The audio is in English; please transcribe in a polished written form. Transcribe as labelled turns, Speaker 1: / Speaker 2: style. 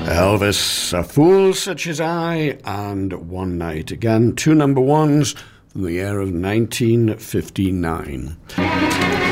Speaker 1: Elvis, A Fool Such As I, and One Night. Again, two number ones from the year of 1959.